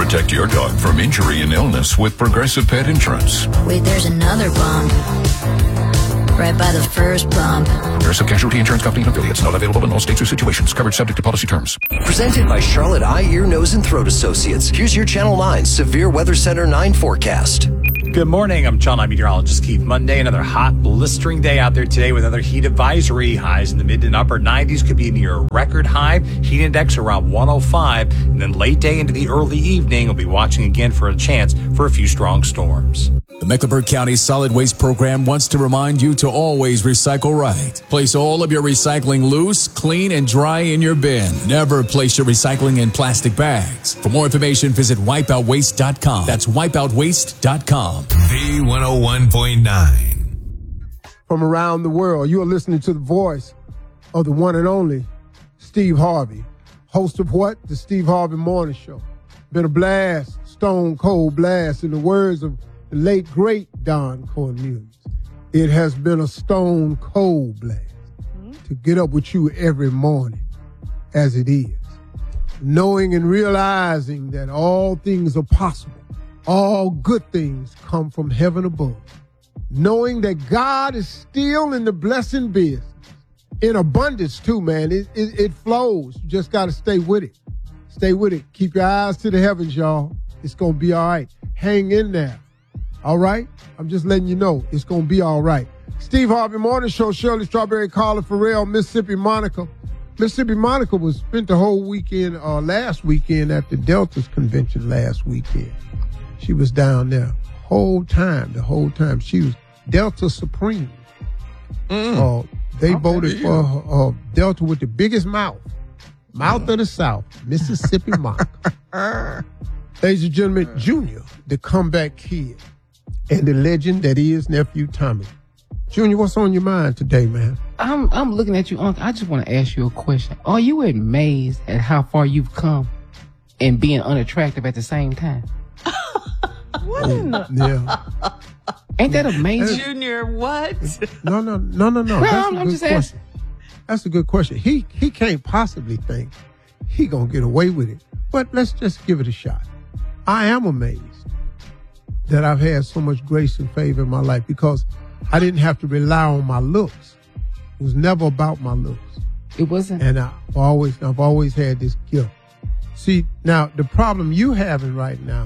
Protect your dog from injury and illness with Progressive Pet Insurance. Wait, there's another bump. Right by the first bump. Progressive Casualty Insurance Company and affiliates. Not available in all states or situations. Covered subject to policy terms. Presented by Charlotte Eye, Ear, Nose, and Throat Associates. Here's your Channel 9 Severe Weather Center 9 forecast. Good morning. I'm Channel 9 meteorologist Keith. Monday, another hot, blistering day out there today with another heat advisory. Highs in the mid and upper 90s could be near a record high. Heat index around 105. And then late day into the early evening, we'll be watching again for a chance for a few strong storms. The Mecklenburg County Solid Waste Program wants to remind you to always recycle right. Place all of your recycling loose, clean, and dry in your bin. Never place your recycling in plastic bags. For more information, visit wipeoutwaste.com. That's wipeoutwaste.com. V101.9. From around the world, you are listening to the voice of the one and only Steve Harvey, host of what? The Steve Harvey Morning Show. Been a blast, stone cold blast, in the words of the late, great Don Cornelius. It has been a stone cold blast to get up with you every morning as it is. Knowing and realizing that all things are possible. All good things come from heaven above. Knowing that God is still in the blessing business. In abundance too, man. It flows. You just got to stay with it. Stay with it. Keep your eyes to the heavens, y'all. It's going to be all right. Hang in there. All right? I'm just letting you know it's going to be all right. Steve Harvey Morning Show, Shirley Strawberry, Carla Farrell, Mississippi Monica. Mississippi Monica spent the whole weekend, last weekend at the Delta's convention last weekend. She was down there the whole time. She was Delta Supreme. They voted for Delta with the biggest mouth of the South, Mississippi Monica. Ladies and gentlemen, Junior, the comeback kid, and the legend that is Nephew Tommy. Junior, what's on your mind today, man? I'm looking at you, Uncle. I just want to ask you a question. Are you amazed at how far you've come and being unattractive at the same time? Yeah. Ain't that amazing? Junior, what? No. I'm just asking. That's a good question. He can't possibly think he gonna get away with it. But let's just give it a shot. I am amazed that I've had so much grace and favor in my life because I didn't have to rely on my looks. It was never about my looks. It wasn't? And I've always had this gift. See, now the problem you having right now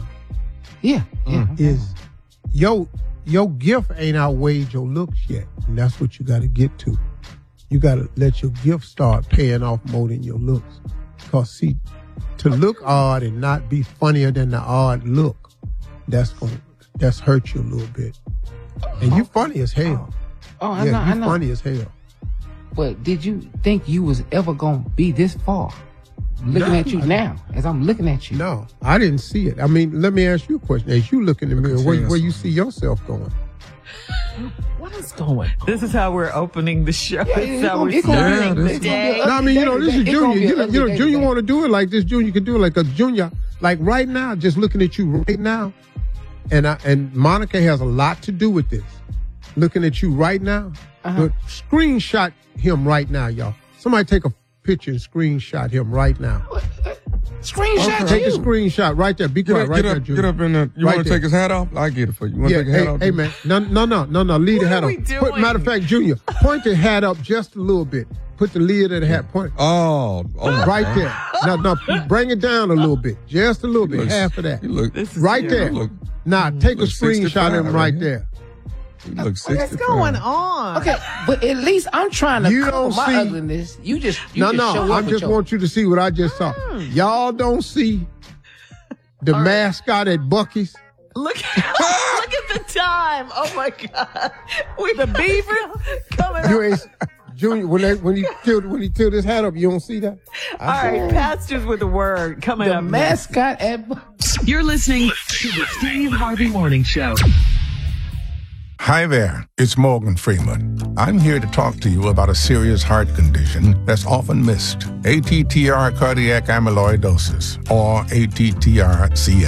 is your gift ain't outweighed your looks yet. And that's what you got to get to. You got to let your gift start paying off more than your looks. Because, see, to look odd and not be funnier than the odd look, that's hurt you a little bit. And you funny as hell. I know. Funny as hell. But did you think you was ever going to be this far? Looking at you now, as I'm looking at you. No, I didn't see it. I mean, let me ask you a question. As you look in the mirror, where you see yourself going? What is going on? This is how we're opening the show. Yeah, This is how we're starting the day. No, I mean, this is Junior. Junior want to do it like this. Junior can do it like a Junior. Like right now, just looking at you right now, and Monica has a lot to do with this. Looking at you right now, but screenshot him right now, y'all. Somebody take a picture and screenshot him right now. Screenshot Take a screenshot right there. Be quiet right there, Junior. Get up in there. You want to take his hat off? I'll get it for you. You want to take his hat off? Hey, man. No. Leave the hat off. Matter of fact, Junior, point the hat up just a little bit. Put the lid of the hat. Point. Oh right there. Now, bring it down a little bit. Just a little bit. Half of that. Right there. Now, take a screenshot of him right there. He looks 65. What's going on? Okay, but at least I'm trying to cover my ugliness. You just show up. I just want you to see what I just saw. Y'all don't see the mascot at Buc-ee's? Look at the time. Oh my God. The beaver coming up. Junior, when he tilt his hat up, you don't see that? All right, pastors with a word coming up. The mascot at Buc-ee's. You're listening to the Steve Harvey Morning Show. Hi there, it's Morgan Freeman. I'm here to talk to you about a serious heart condition that's often missed, ATTR cardiac amyloidosis, or ATTR-CM.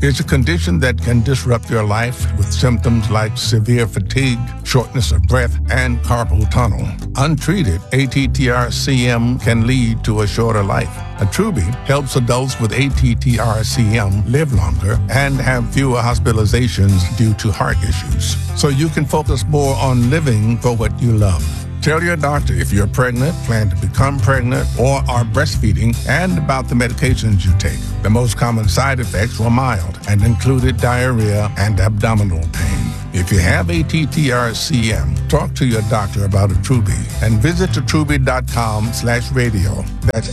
It's a condition that can disrupt your life with symptoms like severe fatigue, shortness of breath, and carpal tunnel. Untreated, ATTR-CM can lead to a shorter life. Attruby helps adults with ATTR-CM live longer and have fewer hospitalizations due to heart issues. So you can focus more on living for what you love. Tell your doctor if you're pregnant, plan to become pregnant, or are breastfeeding, and about the medications you take. The most common side effects were mild and included diarrhea and abdominal pain. If you have ATTR-CM, talk to your doctor about Attruby and visit attruby.com/radio. That's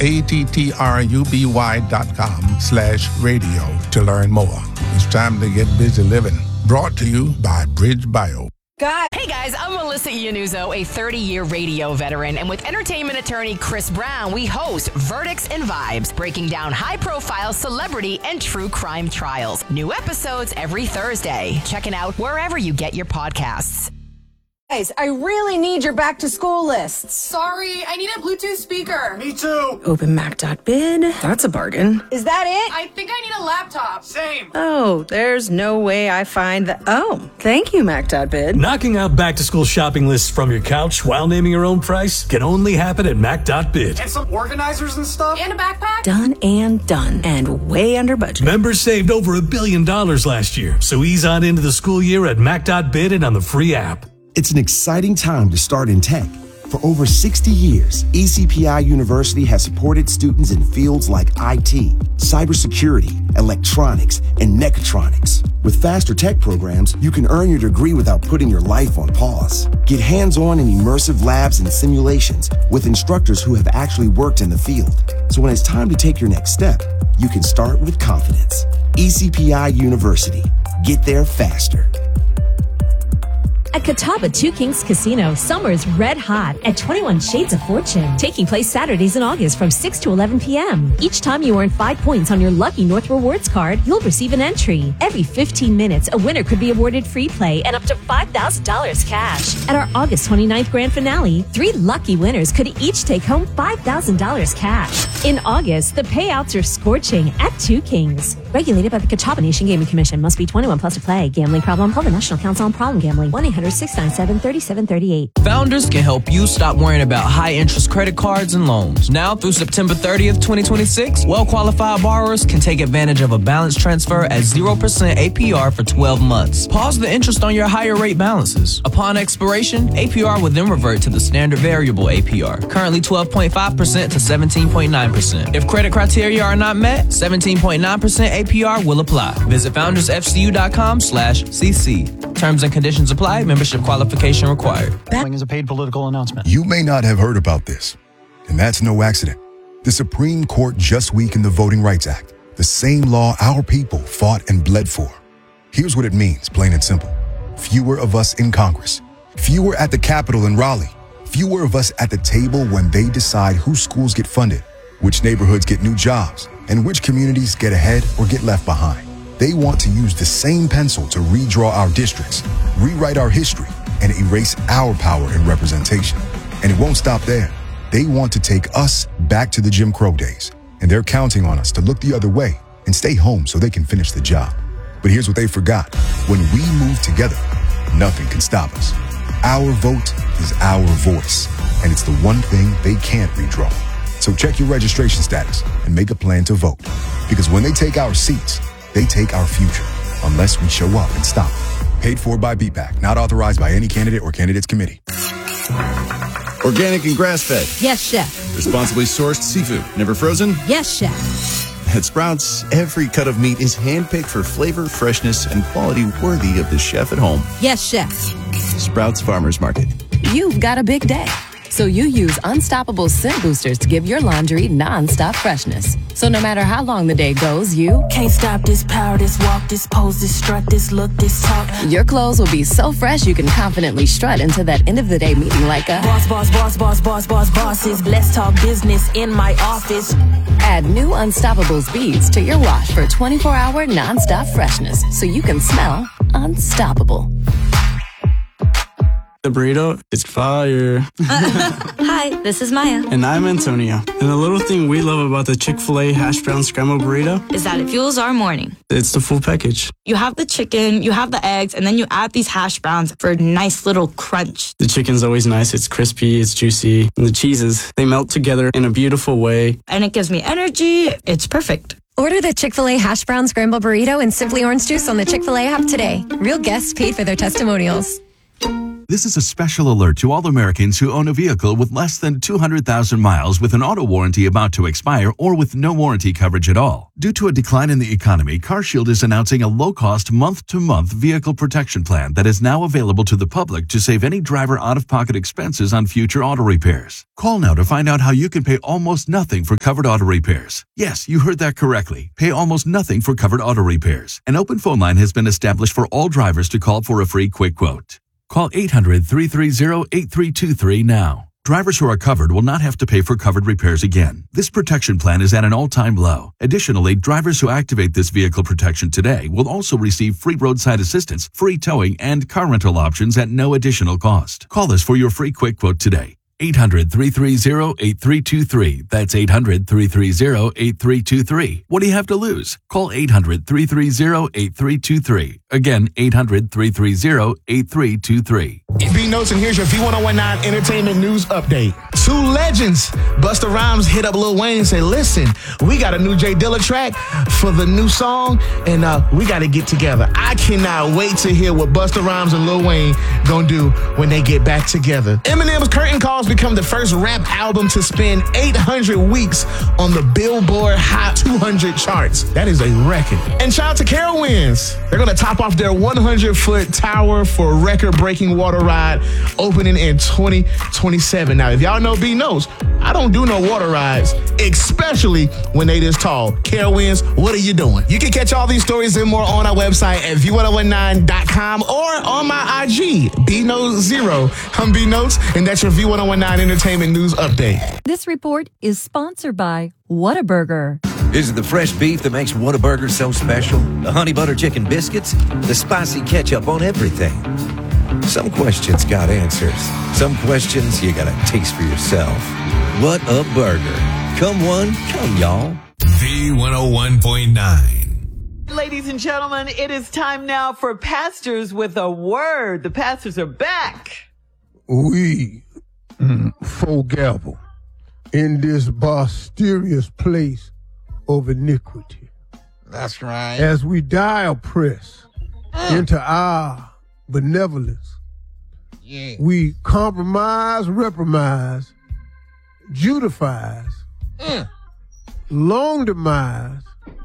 ATTRUBY.com/radio to learn more. It's time to get busy living. Brought to you by Bridge Bio. Hey guys, I'm Melissa Iannuzzo, a 30-year radio veteran, and with entertainment attorney Chris Brown, we host Verdicts and Vibes, breaking down high-profile celebrity and true crime trials. New episodes every Thursday. Check it out wherever you get your podcasts. Guys, I really need your back-to-school lists. Sorry, I need a Bluetooth speaker. Me too. Open Mac.bid. That's a bargain. Is that it? I think I need a laptop. Same. Oh, there's no way I find that. Oh, thank you, Mac.bid. Knocking out back-to-school shopping lists from your couch while naming your own price can only happen at Mac.bid. And some organizers and stuff. And a backpack. Done and done. And way under budget. Members saved over $1 billion last year. So ease on into the school year at Mac.bid and on the free app. It's an exciting time to start in tech. For over 60 years, ECPI University has supported students in fields like IT, cybersecurity, electronics, and mechatronics. With faster tech programs, you can earn your degree without putting your life on pause. Get hands-on in immersive labs and simulations with instructors who have actually worked in the field. So when it's time to take your next step, you can start with confidence. ECPI University. Get there faster. At Catawba Two Kings Casino, summer is red hot at 21 Shades of Fortune, taking place Saturdays in August from 6 to 11 p.m. Each time you earn 5 points on your Lucky North Rewards card, you'll receive an entry. Every 15 minutes, a winner could be awarded free play and up to $5,000 cash. At our August 29th grand finale, 3 lucky winners could each take home $5,000 cash. In August, the payouts are scorching at Two Kings. Regulated by the Catawba Nation Gaming Commission. Must be 21 plus to play. Gambling problem? Call the National Council on Problem Gambling. 1-800-697-3738. Founders can help you stop worrying about high-interest credit cards and loans. Now through September 30th, 2026, well-qualified borrowers can take advantage of a balance transfer at 0% APR for 12 months. Pause the interest on your higher rate balances. Upon expiration, APR will then revert to the standard variable APR, currently 12.5% to 17.9%. If credit criteria are not met, 17.9% APR will apply. Visit foundersfcu.com/cc. Terms and conditions apply. Membership qualification required. That is a paid political announcement. You may not have heard about this, and that's no accident. The Supreme Court just weakened the Voting Rights Act, the same law our people fought and bled for. Here's what it means, plain and simple. Fewer of us in Congress, fewer at the Capitol in Raleigh, fewer of us at the table when they decide whose schools get funded, which neighborhoods get new jobs, and which communities get ahead or get left behind. They want to use the same pencil to redraw our districts, rewrite our history, and erase our power and representation. And it won't stop there. They want to take us back to the Jim Crow days, and they're counting on us to look the other way and stay home so they can finish the job. But here's what they forgot. When we move together, nothing can stop us. Our vote is our voice, and it's the one thing they can't redraw. So check your registration status and make a plan to vote. Because when they take our seats, they take our future, unless we show up and stop. Paid for by BPAC, not authorized by any candidate or candidates committee. Organic and grass-fed. Yes, chef. Responsibly sourced seafood, never frozen. Yes, chef. At Sprouts, every cut of meat is handpicked for flavor, freshness, and quality worthy of the chef at home. Yes, chef. Sprouts Farmers Market. You've got a big day, so you use Unstoppable Scent Boosters to give your laundry non-stop freshness. So no matter how long the day goes, you can't stop this power, this walk, this pose, this strut, this look, this talk. Your clothes will be so fresh you can confidently strut into that end of the day meeting like a boss, boss, boss, boss, boss, boss, bosses. Let's talk business in my office. Add new Unstoppables beads to your wash for 24-hour non-stop freshness so you can smell unstoppable. The burrito is fire. Hi, this is Maya. And I'm Antonio. And the little thing we love about the Chick-fil-A hash brown scrambled burrito is that it fuels our morning. It's the full package. You have the chicken, you have the eggs, and then you add these hash browns for a nice little crunch. The chicken's always nice. It's crispy, it's juicy. And the cheeses, they melt together in a beautiful way. And it gives me energy. It's perfect. Order the Chick-fil-A hash brown scrambled burrito and Simply Orange Juice on the Chick-fil-A app today. Real guests paid for their testimonials. This is a special alert to all Americans who own a vehicle with less than 200,000 miles with an auto warranty about to expire or with no warranty coverage at all. Due to a decline in the economy, CarShield is announcing a low-cost month-to-month vehicle protection plan that is now available to the public to save any driver out-of-pocket expenses on future auto repairs. Call now to find out how you can pay almost nothing for covered auto repairs. Yes, you heard that correctly. Pay almost nothing for covered auto repairs. An open phone line has been established for all drivers to call for a free quick quote. Call 800-330-8323 now. Drivers who are covered will not have to pay for covered repairs again. This protection plan is at an all-time low. Additionally, drivers who activate this vehicle protection today will also receive free roadside assistance, free towing, and car rental options at no additional cost. Call us for your free quick quote today. 800-330-8323. That's 800-330-8323. What do you have to lose? Call 800-330-8323. Again, 800-330-8323. It's B Notes, and here's your V1019 Entertainment News Update. Two legends, Busta Rhymes, hit up Lil Wayne and said, listen, we got a new J Dilla track for the new song, and we got to get together. I cannot wait to hear what Busta Rhymes and Lil Wayne gonna do when they get back together. Eminem's Curtain Calls become the first rap album to spend 800 weeks on the Billboard Hot 200 charts. That is a record. And shout out to Carowinds. They're going to top off their 100-foot tower for a record-breaking water ride opening in 2027. Now, if y'all know B knows, I don't do no water rides, especially when they this tall. Carowinds, what are you doing? You can catch all these stories and more on our website at V1019.com or on my IG, B-Note0. I'm B Notes, and that's your V1019 Entertainment News Update. This report is sponsored by Whataburger. Is it the fresh beef that makes Whataburger so special? The honey butter chicken biscuits? The spicy ketchup on everything? Some questions got answers. Some questions you gotta taste for yourself. What a burger. Come one, come y'all. V101.9. Ladies and gentlemen, it is time now for Pastors with a Word. The pastors are back. We foregather in this mysterious place of iniquity. That's right. As we die oppressed into our benevolence, we compromise, reprimise, Judifies, long demise,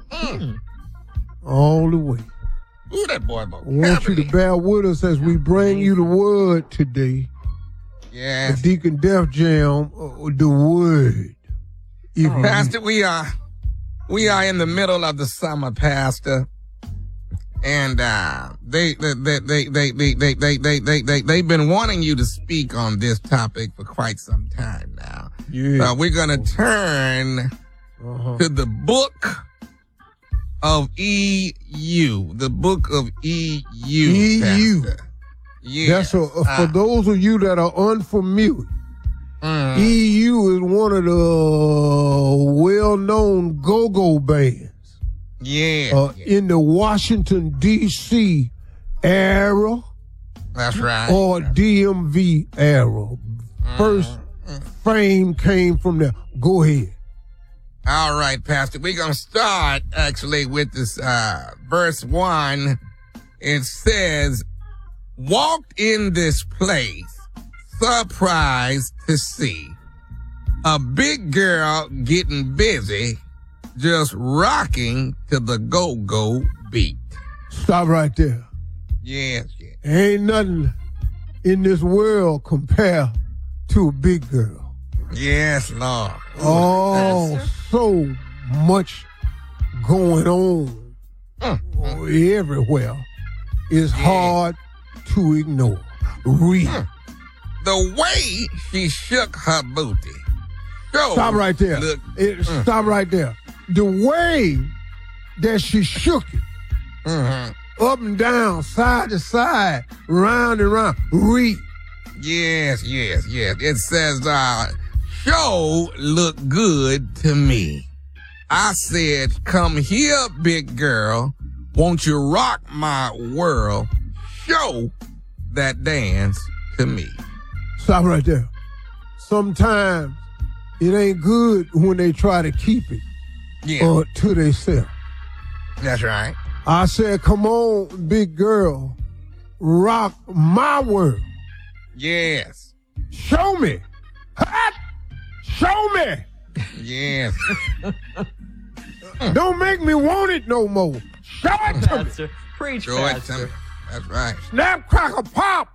all the way. Ooh, that boy, I want you to bear with us as we bring you the word today. Yes. The Deacon Def Jam, the word. Pastor, we are in the middle of the summer, Pastor, and they've been wanting you to speak on this topic for quite some time now. Yeah. We're gonna turn to the book of EU, the book of EU. EU. Yes. That's for those of you that are unfamiliar. EU is one of the well-known go-go bands. In the Washington, D.C. era. That's right. Or DMV era. First fame came from there. Go ahead. All right, Pastor. We're going to start actually with this verse 1. It says, walked in this place, surprised to see a big girl getting busy, just rocking to the go-go beat. Stop right there. Yes. Ain't nothing in this world compare to a big girl. Yes, Lord. Oh, so much going on everywhere. It's hard to ignore. Read. The way she shook her booty. Stop right there. Stop right there. The way that she shook it, up and down, side to side, round and round. Read. Yes. It says, show look good to me. I said, come here, big girl. Won't you rock my world? Show that dance to me. Stop right there. Sometimes it ain't good when they try to keep it to themselves. That's right. I said, come on, big girl, rock my world. Yes. Show me. Show me. Yes. Don't make me want it no more. Show it to me. Pastor. Preach, Show it Pastor. to me. That's right. Snap, crackle, pop.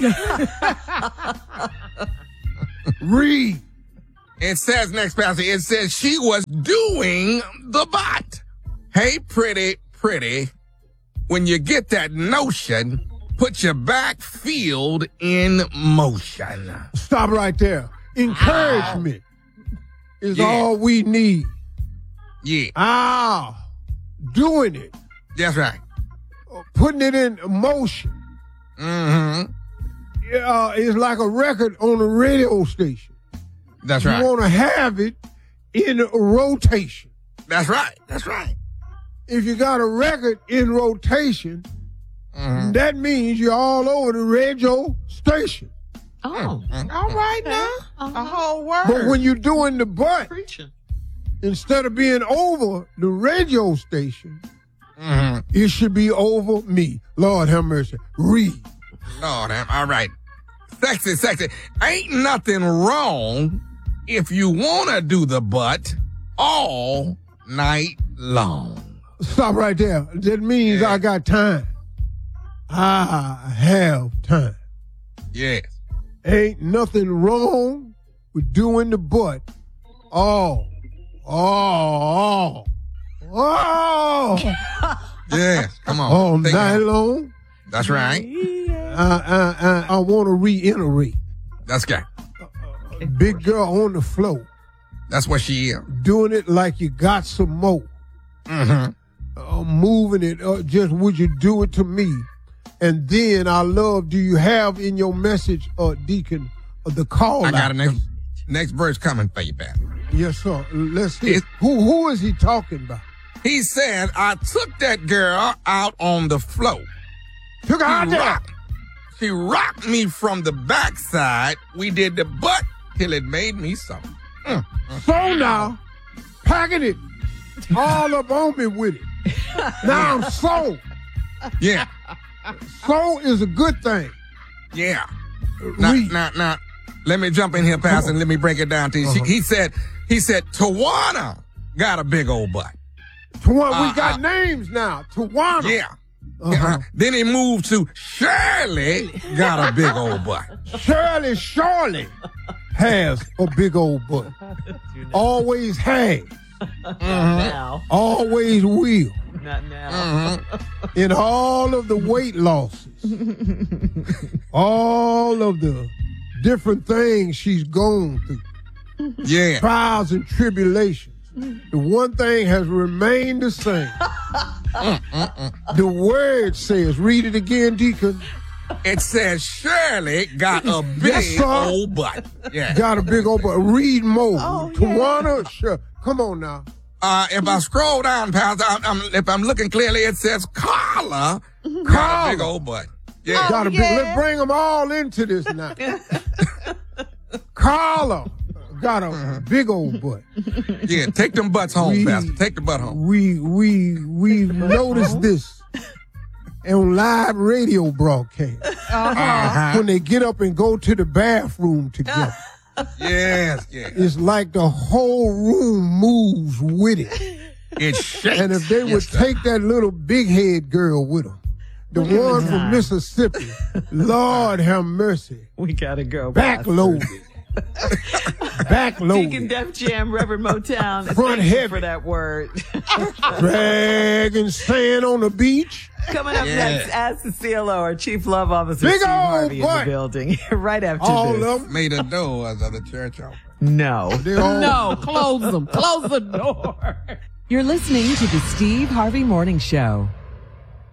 Read. It says next, Pastor, it says she was doing the butt. Hey, pretty, when you get that notion, put your back field in motion. Stop right there. Encouragement is all we need. Yeah. Doing it. That's right. Putting it in motion. Mm-hmm. It's like a record on a radio station. That's right. You want to have it in rotation. That's right. That's right. If you got a record in rotation, that means you're all over the radio station. Oh. All right now. A whole word. But when you're doing the butt, Preaching. instead of being over the radio station, it should be over me. Lord have mercy. Read. Lord, all right. Sexy. Ain't nothing wrong if you want to do the butt all night long. Stop right there. That means I got time. I have time. Yes. Ain't nothing wrong with doing the butt all. Yes, come on. All night long. That's right. I want to reiterate. That's good. Big girl on the floor. That's what she is. Doing it like you got some more. Moving it. Just would you do it to me? And then I love, do you have in your message, Deacon, the call I got out? a next verse coming for you, Pat. Yes, sir. Let's hear. Who is he talking about? He said, I took that girl out on the floor. Took her out there. She rocked me from the backside. We did the butt till it made me something. So now, packing it all up on me with it. Now I'm so. Yeah. So is a good thing. Yeah. Now, let me jump in here, Pastor, and let me break it down to you. He said, Tawana got a big old butt. Tawana, we got names now. Tawana. Yeah. Then he moved to Shirley got a big old butt. Shirley surely has a big old butt. Always has. Now. Always will. Not now. In all of the weight losses, all of the different things she's gone through, trials and tribulations, the one thing has remained the same. The word says, read it again, Deacon. It says Shirley got a big old butt. Yeah. Got a big old butt. Read more. Tawana, sure. Come on now. If I scroll down, Pastor, if I'm looking clearly, it says Carla got a big old butt. Yeah. Got a big. Let's bring them all into this now. Carla got a big old butt. Yeah, take them butts home, Pastor. Take the butt home. We noticed this on live radio broadcast. When they get up and go to the bathroom together. Yes. It's like the whole room moves with it. It shakes. And if they would take that little big head girl with them, the one from Mississippi, Lord have mercy. We gotta go. Backloaded. Deacon Def Jam, Reverend Motown. Front heavy for that word. Dragging sand on the beach. Coming up next, Ask the CLO, our Chief Love Officer, Big Steve old Harvey, in butt. the building. Right after All this. of them. Made the doors of the church open. No. No, close them. Close the door. You're listening to the Steve Harvey Morning Show.